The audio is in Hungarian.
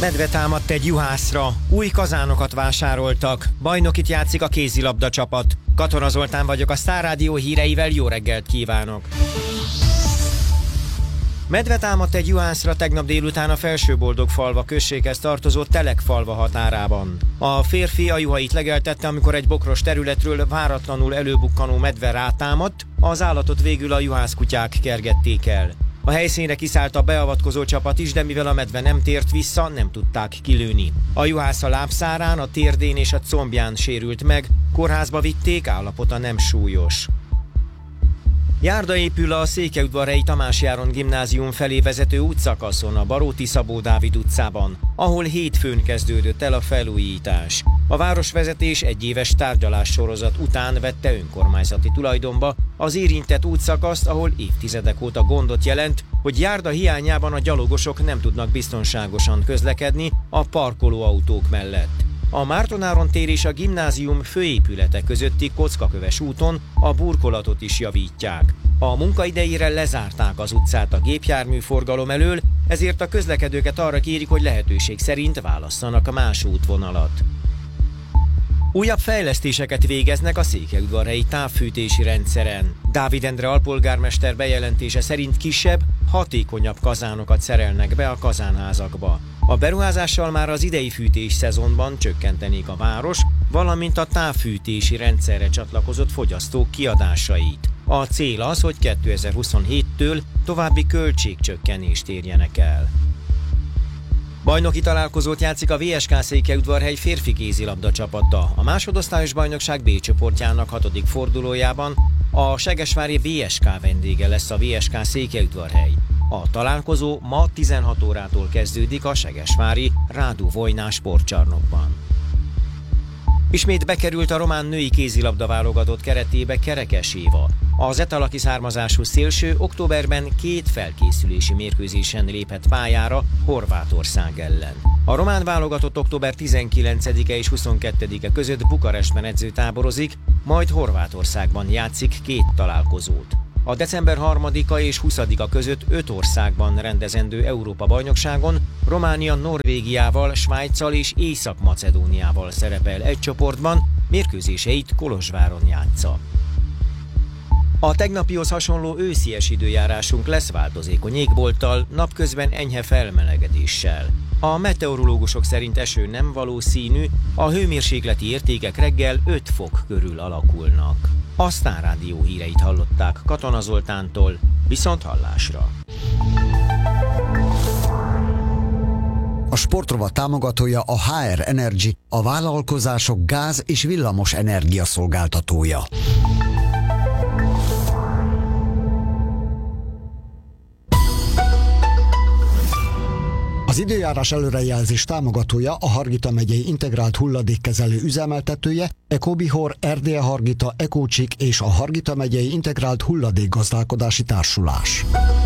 Medve támadt egy juhászra, új kazánokat vásároltak, bajnokit játszik a kézilabda csapat. Katona Zoltán vagyok, a Sztár Rádió híreivel, jó reggelt kívánok! Medve támadt egy juhászra tegnap délután a Felsőboldogfalva községhez tartozó Telekfalva határában. A férfi a juhait legeltette, amikor egy bokros területről váratlanul előbukkanó medve rátámadt, az állatot végül a juhászkutyák kergették el. A helyszínre kiszállt a beavatkozó csapat is, de mivel a medve nem tért vissza, nem tudták kilőni. A juhász a lábszárán, a térdén és a combján sérült meg, kórházba vitték, állapota nem súlyos. Járda épül a Székelyudvarhelyi Tamás Járon gimnázium felé vezető útszakaszon, a Baróti Szabó Dávid utcában, ahol hétfőn kezdődött el a felújítás. A városvezetés egyéves tárgyalássorozat után vette önkormányzati tulajdonba az érintett útszakaszt, ahol évtizedek óta gondot jelent, hogy járda hiányában a gyalogosok nem tudnak biztonságosan közlekedni a parkolóautók mellett. A Márton-Áron tér és a gimnázium főépülete közötti kockaköves úton a burkolatot is javítják. A munka idejére lezárták az utcát a gépjárműforgalom elől, ezért a közlekedőket arra kérik, hogy lehetőség szerint válasszanak más útvonalat. Újabb fejlesztéseket végeznek a székelyudvarhelyi távfűtési rendszeren. Dávid Endre alpolgármester bejelentése szerint kisebb, hatékonyabb kazánokat szerelnek be a kazánházakba. A beruházással már az idei fűtés szezonban csökkentenék a város, valamint a távfűtési rendszerre csatlakozott fogyasztók kiadásait. A cél az, hogy 2027-től további költségcsökkenést érjenek el. Bajnoki találkozót játszik a VSK Székelyudvarhely férfi kézilabda csapata. A másodosztályos bajnokság B csoportjának 6. fordulójában a segesvári VSK vendége lesz a VSK Székelyudvarhely. A találkozó ma 16 órától kezdődik a segesvári Rádu Vojna sportcsarnokban. Ismét bekerült a román női kézilabda válogatott keretébe Kerekes Éva. Az etalaki származású szélső októberben 2 felkészülési mérkőzésen lépett pályára Horvátország ellen. A román válogatott október 19-e és 22-e között Bukarestben edzőtáborozik, majd Horvátországban játszik 2 találkozót. A december 3-a és 20-a között 5 országban rendezendő Európa-bajnokságon Románia Norvégiával, Svájccal és Észak-Macedóniával szerepel egy csoportban, mérkőzéseit Kolozsváron játsza. A tegnapihoz hasonló őszies időjárásunk lesz változékony égbolttal, napközben enyhe felmelegedéssel. A meteorológusok szerint eső nem valószínű, a hőmérsékleti értékek reggel 5 fok körül alakulnak. A Sztár Rádió híreit hallották Katona Zoltántól, viszont hallásra. A sportrovat támogatója a HR Energy, a vállalkozások gáz- és villamos energia szolgáltatója. Az időjárás előrejelzés támogatója a Hargita megyei integrált hulladékkezelő üzemeltetője, Ecobihor, Erdélye Hargita, Ecócsik és a Hargita megyei integrált hulladékgazdálkodási társulás.